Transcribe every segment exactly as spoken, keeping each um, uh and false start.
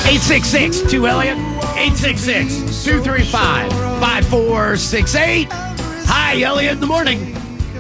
eight six six, two Elliott. eight six six, two three five, five four six eight. Hi, Elliott in the morning.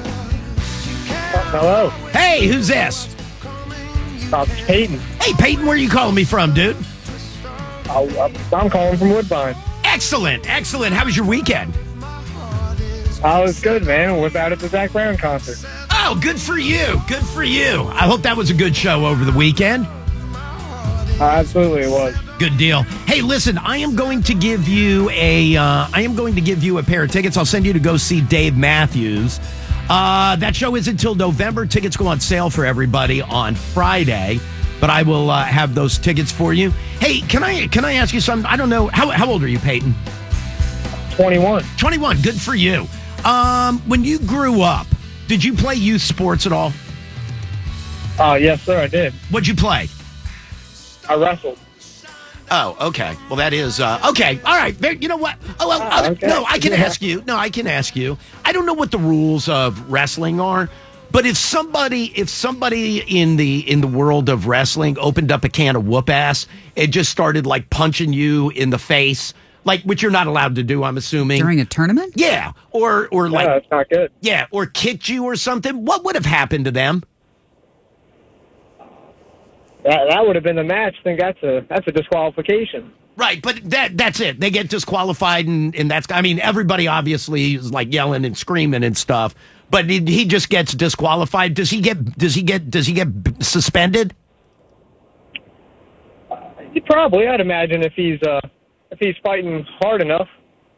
Hello. Hey, who's this? Uh, Peyton. Hey, Peyton, where are you calling me from, dude? Uh, I'm calling from Woodbine. Excellent, excellent. How was your weekend? I was good, man. I was out at the Zach Brown concert. Oh, good for you. Good for you. I hope that was a good show over the weekend. Uh, absolutely, it was. Good deal. Hey, listen, I am going to give you a, uh, I am going to give you a pair of tickets. I'll send you to go see Dave Matthews. Uh, that show is until November. Tickets go on sale for everybody on Friday, but I will uh, have those tickets for you. Hey, can I can I ask you something? I don't know. How, how old are you, Peyton? twenty-one. twenty-one. Good for you. Um, when you grew up, did you play youth sports at all? Uh, yes, sir, I did. What'd you play? I wrestled. Oh, okay. Well, that is, uh, okay. All right. There, you know what? Oh, well, Ah, uh, okay. no, I can Yeah. ask you. No, I can ask you. I don't know what the rules of wrestling are, but if somebody, if somebody in the, in the world of wrestling opened up a can of whoop ass and just started like punching you in the face, like, which you're not allowed to do, I'm assuming. During a tournament? Yeah. Or, or like, Yeah, that's not good. yeah, or kicked you or something. What would have happened to them? That, that would have been the match. I think that's a that's a disqualification. Right, but that that's it. They get disqualified, and, and that's, I mean, everybody obviously is like yelling and screaming and stuff, but he, he just gets disqualified. Does he get, does he get, does he get suspended? He probably, I'd imagine, if he's uh, if he's fighting hard enough.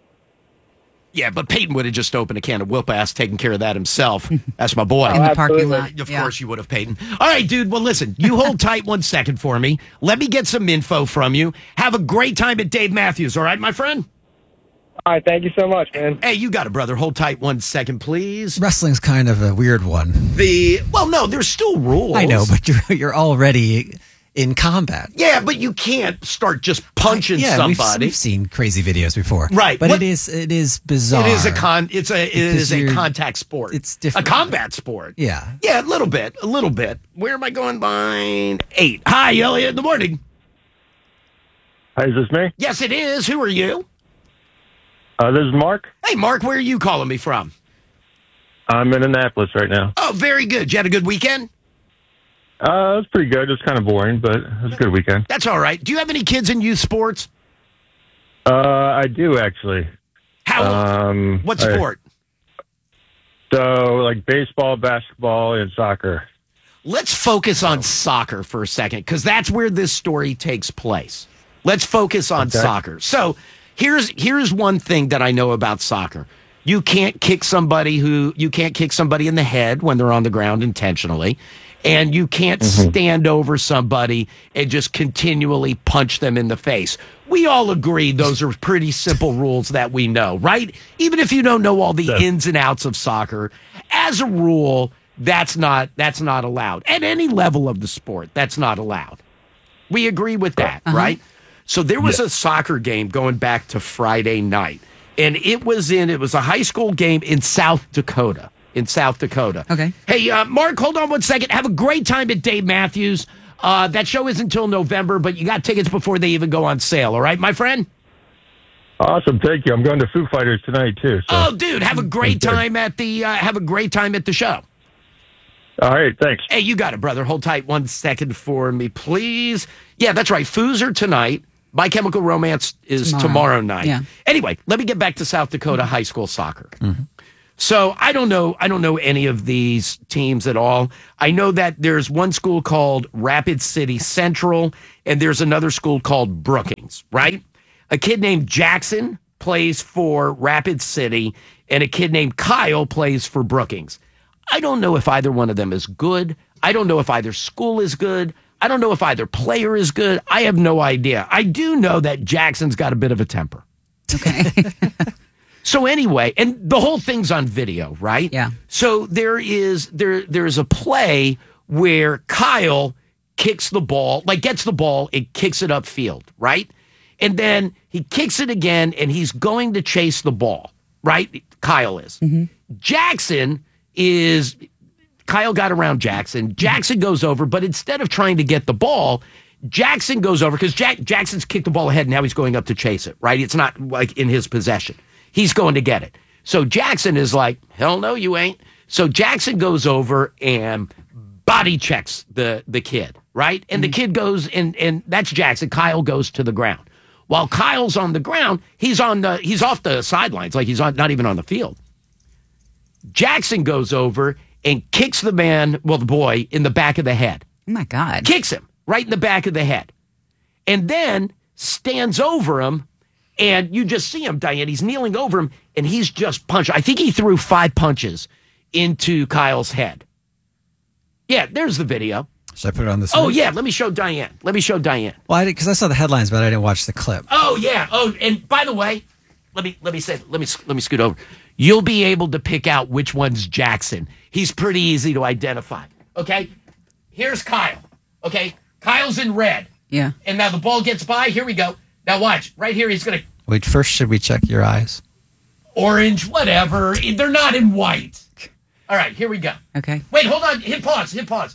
Yeah, but Peyton would have just opened a can of whoop ass, taking care of that himself. That's my boy. In the parking absolutely. lot. Of Yeah. course you would have, Peyton. All right, dude. Well, listen, you hold tight one second for me. Let me get some info from you. Have a great time at Dave Matthews, all right, my friend? All right, thank you so much, man. Hey, you got it, brother. Hold tight one second, please. Wrestling's kind of a weird one. The, well, no, there's still rules. I know, but you're you're already in combat. Yeah, but you can't start just punching yeah, somebody. We've, we've seen crazy videos before, Right. But What- it is it is bizarre. It is a con. It's a it is Because a you're- contact sport. it's different. A combat sport. Yeah. Yeah, a little bit, a little bit. Where am I going? By eight. Hi, Elliot. In the morning. Hi, is this me? Yes, it is. Who are you? Uh, this is Mark. Hey, Mark. Where are you calling me from? I'm in Annapolis right now. Oh, very good. Did you had a good weekend? Uh, it was pretty good. It was kind of boring, but it was a good weekend. That's all right. Do you have any kids in youth sports? Uh, I do actually. How? Um, what I- sport? so, like baseball, basketball, and soccer. Let's focus on soccer for a second, because that's where this story takes place. Let's focus on Okay. soccer. So here's here's one thing that I know about soccer. You can't kick somebody who you can't kick somebody in the head when they're on the ground intentionally. And you can't Mm-hmm. stand over somebody and just continually punch them in the face. We all agree those are pretty simple rules that we know, right? Even if you don't know all the Yeah. ins and outs of soccer, as a rule, that's not that's not allowed. At any level of the sport, that's not allowed. We agree with that, right? So there was a soccer game going back to Friday night, and it was in it was a high school game in South Dakota. In South Dakota. Okay. Hey, uh, Mark, hold on one second. Have a great time at Dave Matthews. Uh, that show is until November, but you got tickets before they even go on sale. All right, my friend? Awesome, thank you. I'm going to Foo Fighters tonight too. So. Oh, dude, have a great Okay. time at the uh, have a great time at the show. All right, thanks. Hey, you got it, brother. Hold tight one second for me, please. Yeah, that's right. Foos are tonight. My Chemical Romance is tomorrow, Tomorrow. night. Yeah. Anyway, let me get back to South Dakota high school soccer. So I don't know. I don't know any of these teams at all. I know that there's one school called Rapid City Central, and there's another school called Brookings. Right? A kid named Jackson plays for Rapid City, and a kid named Kyle plays for Brookings. I don't know if either one of them is good. I don't know if either school is good. I don't know if either player is good. I have no idea. I do know that Jackson's got a bit of a temper. Okay. So anyway, and the whole thing's on video, right? Yeah. So there is there there's a play where Kyle kicks the ball, like gets the ball and kicks it upfield, right? And then he kicks it again and he's going to chase the ball, right? Kyle is. Jackson is Kyle got around Jackson. Jackson goes over, but instead of trying to get the ball, Jackson goes over because Jack, Jackson's kicked the ball ahead and now he's going up to chase it, right? It's not like in his possession. He's going to get it. So Jackson is like, hell no, you ain't. So Jackson goes over and body checks the, the kid, right? And mm-hmm. the kid goes, and, and that's Jackson. Kyle goes to the ground. While Kyle's on the ground, he's on the he's off the sidelines, like he's on, not even on the field. Jackson goes over and kicks the man, well, the boy, in the back of the head. Oh, my God. Kicks him right in the back of the head. And then stands over him, and you just see him, Diane. He's kneeling over him, and he's just punched. I think he threw five punches into Kyle's head. Yeah, there's the video. Should I put it on the screen? Oh, yeah. Let me show Diane. Let me show Diane. Well, I because I saw the headlines, but I didn't watch the clip. Oh, yeah. Oh, and by the way, let me let me say let me let me scoot over. You'll be able to pick out which one's Jackson. He's pretty easy to identify. Okay? Here's Kyle. Okay? Kyle's in red. Yeah. And now the ball gets by. Here we go. Now watch. Right here, he's going to... Wait, first, should we check your eyes? Orange, whatever. They're not in white. All right, here we go. Okay. Wait, hold on. Hit pause. Hit pause.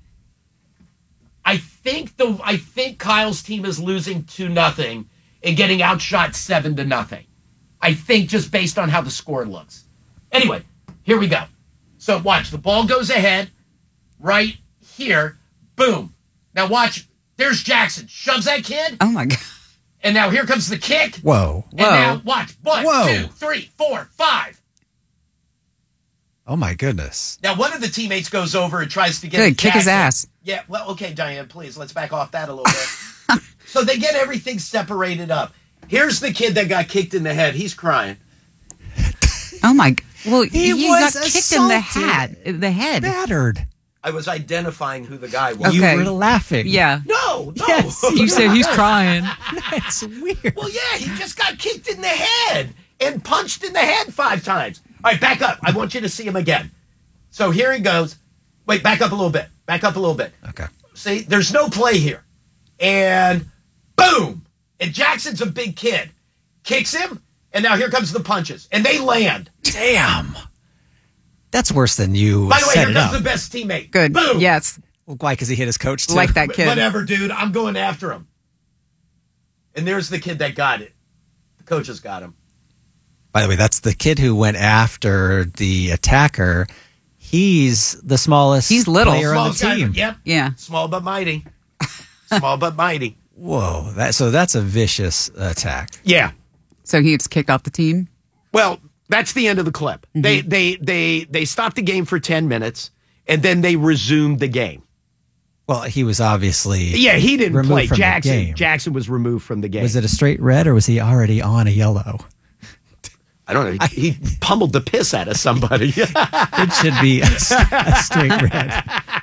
I think the I think Kyle's team is losing two nothing and getting outshot seven to nothing. I think just based on how the score looks. Anyway, here we go. So watch, the ball goes ahead right here. Boom. Now watch, there's Jackson. Shoves that kid. Oh my God. And now here comes the kick. Whoa. And Whoa. now watch. One, Whoa. two, three, four, five. Oh my goodness. Now one of the teammates goes over and tries to get Good, kick his Jackson. ass. Yeah, well, okay, Diane, please, let's back off that a little bit. So they get everything separated up. Here's the kid that got kicked in the head. He's crying. Oh my. g- Well, He you was got kicked in the assaulted. head. The head. Battered. I was identifying who the guy was. Okay. You were laughing. Yeah. No, no. Yes, You said he's crying. That's weird. Well, yeah, he just got kicked in the head and punched in the head five times. All right, back up. I want you to see him again. So here he goes. Wait, back up a little bit. Back up a little bit. Okay. See, there's no play here. And boom. And Jackson's a big kid. Kicks him, and now here comes the punches. And they land. Damn. That's worse than you By the way, set here it comes up. the best teammate. Good. Boom. Yes. Well, why? Because he hit his coach too? Like that kid. Whatever, dude. I'm going after him. And there's the kid that got it. The coaches got him. By the way, that's the kid who went after the attacker. He's the smallest He's little. player on the Small guy, team. Yep. Yeah. Small but mighty. Small but mighty. Whoa. That, so that's a vicious attack. Yeah. So he gets kicked off the team. Well, that's the end of the clip. Mm-hmm. They they they they stopped the game for ten minutes and then they resumed the game. Well, he was obviously Yeah, he didn't removed play. from the Jackson game. Jackson was removed from the game. Was it a straight red or was he already on a yellow? I don't know. He, he pummeled the piss out of somebody. It should be a, a straight red.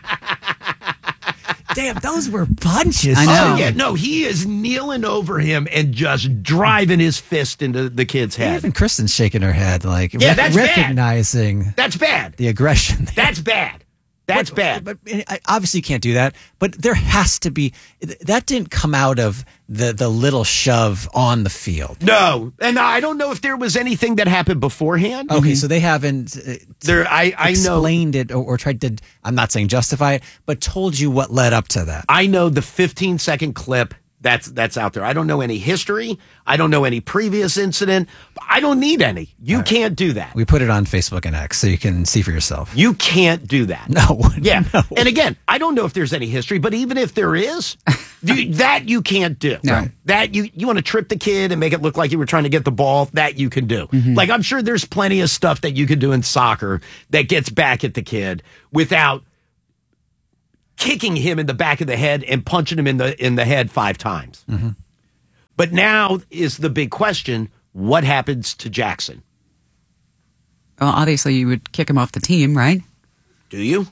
Damn, those were punches. I know. Oh, yeah, no, he is kneeling over him and just driving his fist into the kid's head. Even Kristen's shaking her head, like Yeah, rec- that's bad. recognizing That's bad. the aggression. That's bad. That's But- bad. But, I- obviously, you can't do that. But there has to be. That didn't come out of the the little shove on the field. No, and I don't know if there was anything that happened beforehand. Okay, so they haven't uh, There, I, I know. explained it or, or tried to. I'm not saying justify it, but told you what led up to that. I know the fifteen second clip that's that's out there. I don't know any history. I don't know any previous incident. I don't need any. You can't do that. We put it on Facebook and X so you can see for yourself. You can't do that. No. Yeah. No. And again, I don't know if there's any history, but even if there is, you, that you can't do. No. That you you want to trip the kid and make it look like you were trying to get the ball, that you can do. Mm-hmm. Like I'm sure there's plenty of stuff that you can do in soccer that gets back at the kid without kicking him in the back of the head and punching him in the in the head five times. Mm-hmm. But now is the big question, what happens to Jackson? Well, obviously you would kick him off the team, right? Do you?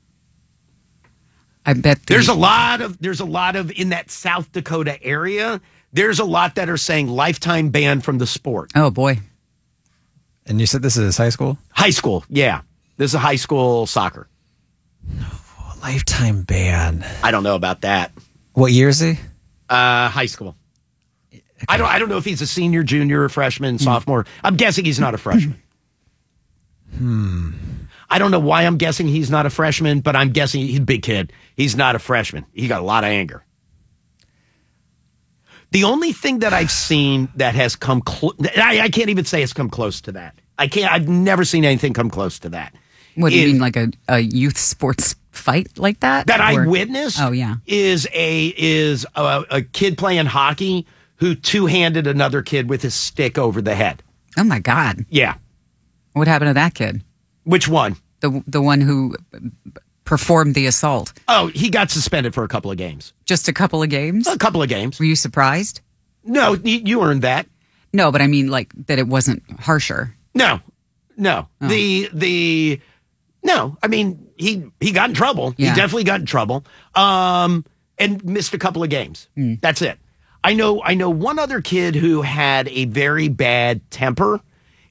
I bet the, There's a lot of there's a lot of in that South Dakota area. There's a lot that are saying lifetime ban from the sport. Oh boy. And you said this is high school? High school, yeah. This is high school soccer. Lifetime ban. I don't know about that. What year is he? Uh, high school. I don't. I don't know if he's a senior, junior, freshman, sophomore. I'm guessing he's not a freshman. Hmm. I don't know why I'm guessing he's not a freshman, but I'm guessing he's a big kid. He's not a freshman. He got a lot of anger. The only thing that I've seen that has come close, I, I can't even say it's come close to that. I can't, I've never seen anything come close to that. What do you Is- mean, like a, a youth sports fight like that? that I Or- witnessed Oh, yeah. is a is a, a kid playing hockey who two-handed another kid with his stick over the head. Oh, my God. Yeah. What happened to that kid? Which one? The the one who performed the assault. Oh, he got suspended for a couple of games. Just a couple of games? A couple of games. Were you surprised? No, you, you earned that. No, but I mean, like, that it wasn't harsher. No. No. Oh. The the no, I mean, he he got in trouble. Yeah. He definitely got in trouble. Um and missed a couple of games. Mm. That's it. I know I know one other kid who had a very bad temper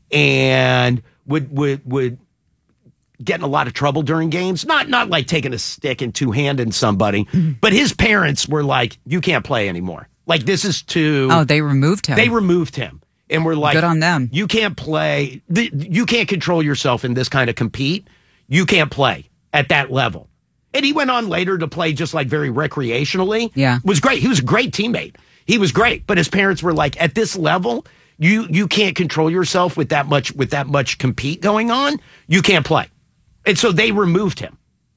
and would would would get in a lot of trouble during games. Not not like taking a stick and two-handing somebody, but his parents were like, "You can't play anymore. Like this is too." Oh, they removed him. They removed him, and we're like, Good on them. You can't play. The, you can't control yourself in this kind of compete. You can't play at that level." And he went on later to play just like very recreationally. Yeah. Was great. He was a great teammate. He was great, but his parents were like, "At this level, you you can't control yourself with that much with that much compete going on. You can't play." And so they removed him.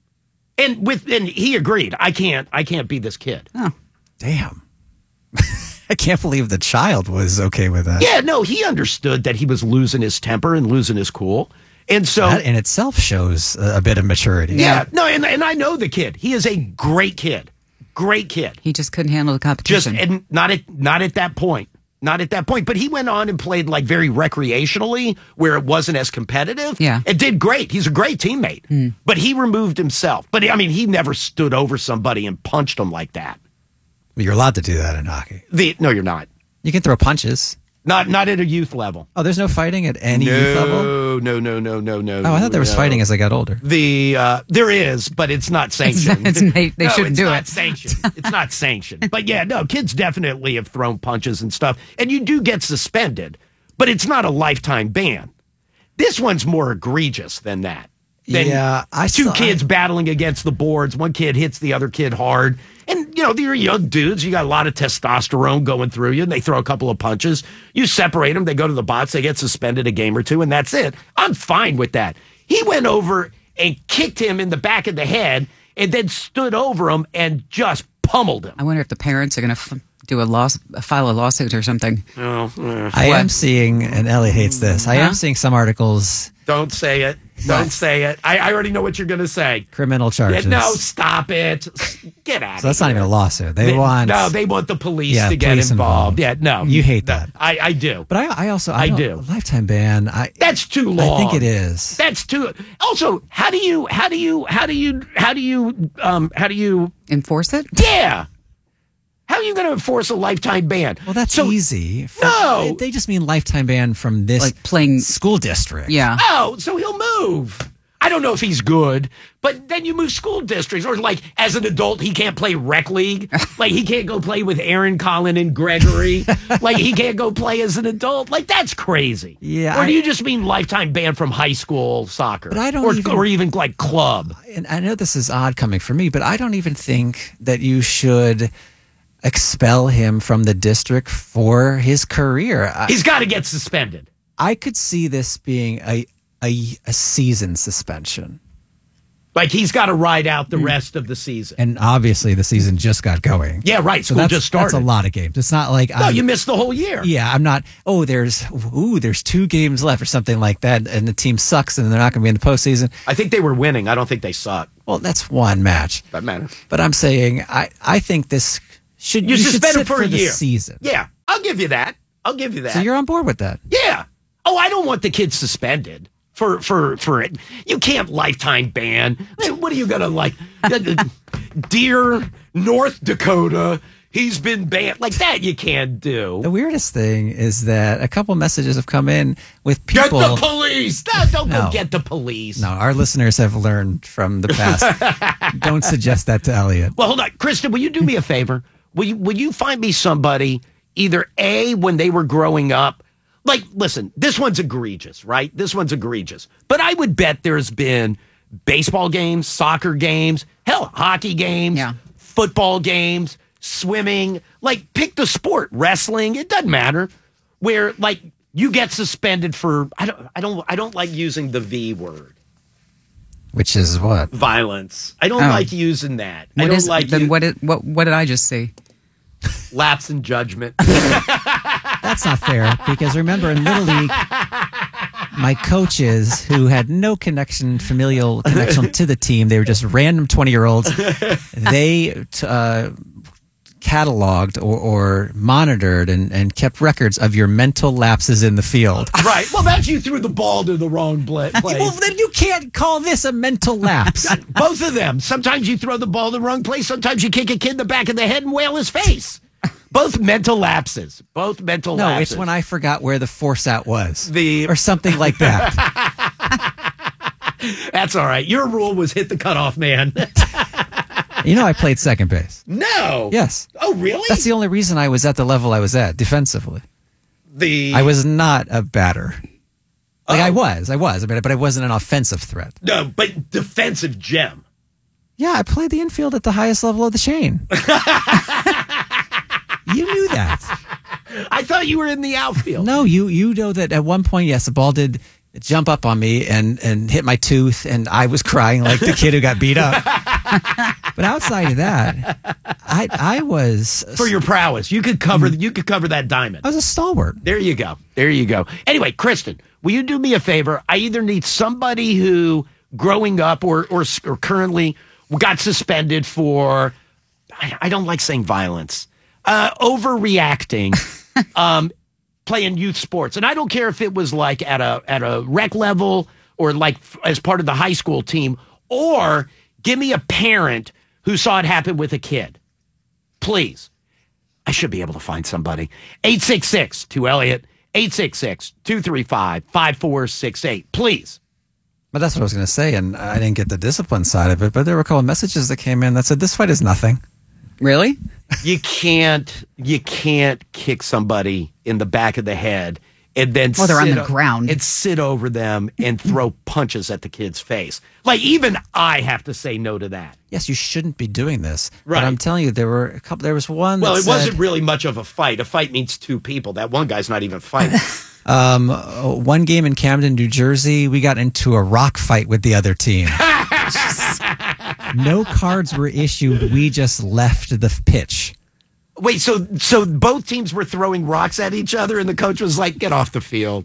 And with and he agreed. I can't I can't be this kid. Damn. I can't believe the child was okay with that. Yeah, no, he understood that he was losing his temper and losing his cool. And so That in itself shows a a bit of maturity. yeah, no, and, and I know the kid. He is a great kid. Great kid. He just couldn't handle the Just competition. and not at not at that point. Not at that point. But he went on and played like very recreationally where it wasn't as competitive. Yeah. And did great. He's a great teammate. But he removed himself. But I mean, he never stood over somebody and punched him like that. You're allowed to do that in hockey. The no, you're not. You can throw punches. Not not at a youth level. Oh, there's no fighting at any youth level? No, no, no, no, no, no. Oh, I thought there was no. fighting as I got older. The uh, there is, but it's not sanctioned. It's not- they- they No, shouldn't it's do not it. Sanctioned. It's not sanctioned. But yeah, no, kids definitely have thrown punches and stuff, and you do get suspended, but it's not a lifetime ban. This one's more egregious than that. Than Yeah, I two saw- kids I- battling against the boards. One kid hits the other kid hard, and you know they're young dudes. You got a lot of testosterone going through you, and they throw a couple of punches. You separate them. They go to the box. They get suspended a game or two, and that's it. I'm fine with that. He went over and kicked him in the back of the head, and then stood over him and just pummeled him. I wonder if the parents are going to f- do a loss, file a lawsuit or something. Oh, eh. I What? am seeing, and Ellie hates this, I Huh? am seeing some articles, Don't say it. Don't say it. I, I already know what you're going to say. criminal Yeah, charges. no, stop it. Get out So that's of not here. even a lawsuit. They, want. No, they want the police Yeah, to get police involved. involved. Yeah, no. You hate No, that. I, I do. But I, I also. I, I don't- do. Lifetime ban. I. That's too long. I think it is. That's too. Also, how do you? How do you? How do you? How do you? Um. How do you? Enforce it? Yeah. How are you going to enforce a lifetime ban? Well, that's so, easy. For- No. They just mean lifetime ban from this Like playing- school district. Yeah. Oh, so he'll move. I don't know if he's good, but then you move school districts, or like as an adult, he can't play rec league. Like he can't go play with Aaron, Colin, and Gregory. Like he can't go play as an adult. Like that's crazy. Yeah, Or do I- you just mean lifetime ban from high school soccer? But I don't or, even- or even like club. And I know this is odd coming from me, but I don't even think that you should expel him from the district for his career. I, He's got to get suspended. I could see this being a, a, a season suspension. Like he's got to ride out the rest of the season. And obviously the season just got going. Yeah, right. So School that's, just started. that's a lot of games. It's not like No, I'm, you missed the whole year. yeah, I'm not, oh, there's, ooh, there's two games left or something like that, and the team sucks and they're not going to be in the postseason. I think they were winning. I don't think they suck. Well, that's one match. That matters. But I'm saying, I, I think this should, You, you should suspend him sit for, a the year. season. Yeah, I'll give you that. I'll give you that. So you're on board with that. Yeah. Oh, I don't want the kid suspended for for for it. You can't lifetime ban. What are you gonna like? Dear North Dakota, he's been banned like that. You can't do. The weirdest thing is that a couple messages have come in with Get people. the police! No, don't No. go get the police. No, our listeners have learned from the past. Don't suggest that to Elliot. Well, hold on, Kristen. Will you do me a favor? Will you will you find me somebody either A, when they were growing up? Like, listen, this one's egregious, right? This one's egregious. But I would bet there's been baseball games, soccer games, hell, hockey games, Yeah. football games, swimming, like pick the sport, wrestling, it doesn't matter. Where like you get suspended for I don't I don't I don't like using the V word. Which is what? Violence. I don't Oh. like using that. I What don't is like then? u- What did what what did I just say? lapse in judgment. That's not fair because remember in Little League, my coaches who had no connection, familial connection to the team, they were just random twenty-year-olds. They uh, cataloged or, or monitored and, and kept records of your mental lapses in the field. Right. Well, that's you threw the ball to the wrong bla- place. Well, then you can't call this a mental lapse. Both of them. Sometimes you throw the ball in the wrong place. Sometimes you kick a kid in the back of the head and whale his face. Both mental lapses. Both mental No, lapses. it's when I forgot where the force out was. The- or something like that. That's all right. Your rule was hit the cutoff man. You know, I played second base. No. Yes. Oh, really? That's the only reason I was at the level I was at defensively. the. I was not a batter. Like Oh. I was, I was, but I wasn't an offensive threat. No, but defensive gem. Yeah, I played the infield at the highest level of the chain. You knew that. I thought you were in the outfield. No, you you know that at one point, yes, the ball did jump up on me and and hit my tooth, and I was crying like the kid who got beat up. But outside of that, I I was For your prowess, you could cover. You could cover that diamond. I was a stalwart. There you go. There you go. Anyway, Kristen, will you do me a favor? I either need somebody who, growing up or or, or currently, got suspended for. I, I don't like saying violence. Uh, overreacting. um, playing youth sports, and I don't care if it was like at a at a rec level or like f- as part of the high school team, or give me a parent who saw it happen with a kid. Please. I should be able to find somebody. eight six six two Elliott, eight six six two three five five four six eight. Please. But that's what I was going to say, and I didn't get the discipline side of it. But there were a couple of messages that came in that said this fight is nothing. Really? You can't you can't kick somebody in the back of the head and then Well, they're on sit the o- ground. and sit over them and throw punches at the kid's face. Like even I have to say no to that. Yes, you shouldn't be doing this. Right. But I'm telling you, there were a couple. There was one. Well, that it said, wasn't really much of a fight. A fight means two people. That one guy's not even fighting. Um, uh, one game in Camden, New Jersey, we got into a rock fight with the other team. No cards were issued. We just left the pitch. Wait, so so both teams were throwing rocks at each other, and the coach was like, "Get off the field."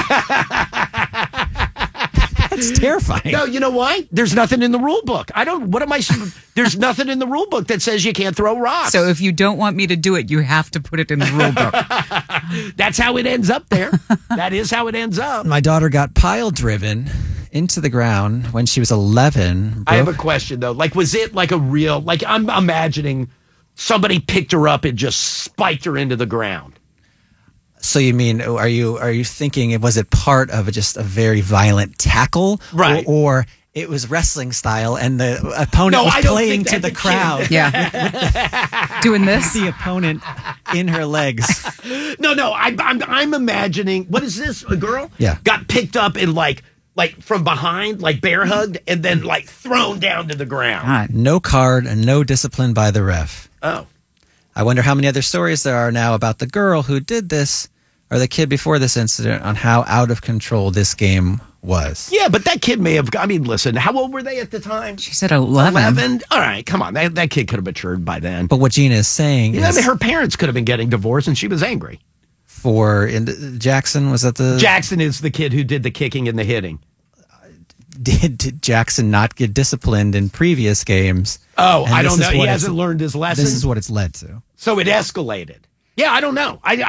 That's terrifying. No, you know why? There's nothing in the rule book. I don't. What am I? There's nothing in the rule book that says you can't throw rocks. So if you don't want me to do it, you have to put it in the rule book. That's how it ends up there. That is how it ends up. My daughter got pile driven into the ground when she was eleven. I have a broke- question though. Like, was it like a real? Like, I'm imagining somebody picked her up and just spiked her into the ground. So you mean are you are you thinking was it part of a, just a very violent tackle, Right. Or, or it was wrestling style and the opponent No, was I don't playing think to that the the kid- crowd, Yeah. Doing this? the opponent in her legs. No, no. I, I'm I'm imagining. What is this? A girl? Yeah. Got picked up and like like from behind, like bear hugged, and then like thrown down to the ground. God. No card and no discipline by the ref. Oh. I wonder how many other stories there are now about the girl who did this or the kid before this incident on how out of control this game was. Yeah, but that kid may have. I mean, listen. How old were they at the time? She said eleven. Eleven. All right, come on. That that kid could have matured by then. But what Gina is saying You know, I is mean, her parents could have been getting divorced, and she was angry. for in, Jackson was that the Jackson is the kid who did the kicking and the hitting. did, did Jackson not get disciplined in previous games? Oh, And I this don't is know. He what it's- hasn't learned his lesson. This is what it's led to. So it escalated. Yeah, I don't know. I,